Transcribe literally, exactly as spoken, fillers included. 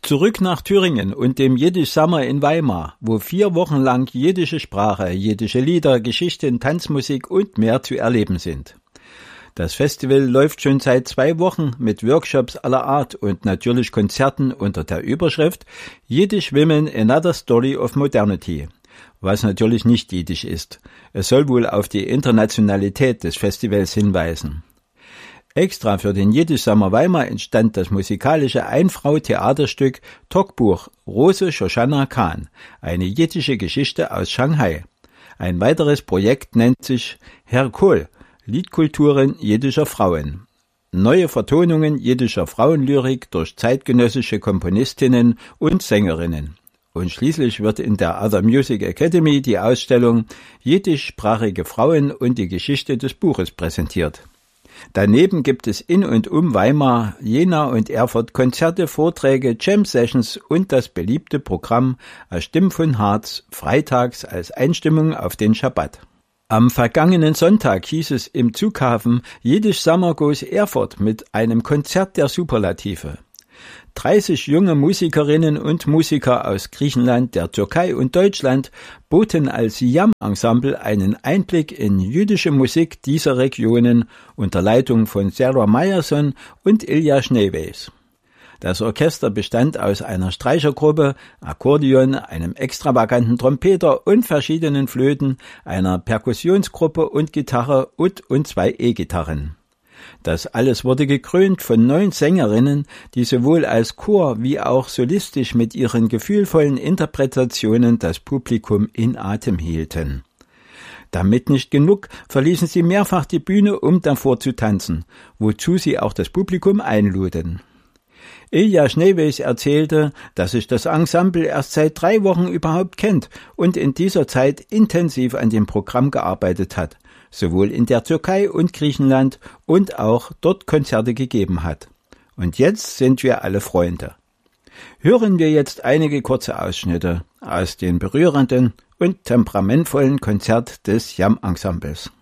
Zurück nach Thüringen und dem Jiddisch Summer in Weimar, wo vier Wochen lang jiddische Sprache, jiddische Lieder, Geschichten, Tanzmusik und mehr zu erleben sind. Das Festival läuft schon seit zwei Wochen mit Workshops aller Art und natürlich Konzerten unter der Überschrift Yiddish Women Another Story of Modernity, was natürlich nicht jiddisch ist. Es soll wohl auf die Internationalität des Festivals hinweisen. Extra für den Jiddisch Summer Weimar entstand das musikalische Einfrau-Theaterstück Talkbuch Rose Shoshana Khan, eine jiddische Geschichte aus Shanghai. Ein weiteres Projekt nennt sich Hercule, Liedkulturen jiddischer Frauen. Neue Vertonungen jiddischer Frauenlyrik durch zeitgenössische Komponistinnen und Sängerinnen. Und schließlich wird in der Other Music Academy die Ausstellung Jiddischsprachige Frauen und die Geschichte des Buches präsentiert. Daneben gibt es in und um Weimar, Jena und Erfurt Konzerte, Vorträge, Jam-Sessions und das beliebte Programm A Stimm von Harz freitags als Einstimmung auf den Schabbat. Am vergangenen Sonntag hieß es im Zughafen Jiddisch Summer Goes Erfurt mit einem Konzert der Superlative. dreißig junge Musikerinnen und Musiker aus Griechenland, der Türkei und Deutschland boten als Yam-Ensemble einen Einblick in jüdische Musik dieser Regionen unter Leitung von Sarah Meyerson und Ilja Schneeweis. Das Orchester bestand aus einer Streichergruppe, Akkordeon, einem extravaganten Trompeter und verschiedenen Flöten, einer Perkussionsgruppe und Gitarre und, und zwei E-Gitarren. Das alles wurde gekrönt von neun Sängerinnen, die sowohl als Chor wie auch solistisch mit ihren gefühlvollen Interpretationen das Publikum in Atem hielten. Damit nicht genug, verließen sie mehrfach die Bühne, um davor zu tanzen, wozu sie auch das Publikum einluden. Ilja Schneeweis erzählte, dass sich das Ensemble erst seit drei Wochen überhaupt kennt und in dieser Zeit intensiv an dem Programm gearbeitet hat, sowohl in der Türkei und Griechenland und auch dort Konzerte gegeben hat. Und jetzt sind wir alle Freunde. Hören wir jetzt einige kurze Ausschnitte aus dem berührenden und temperamentvollen Konzert des Yam-Ensembles.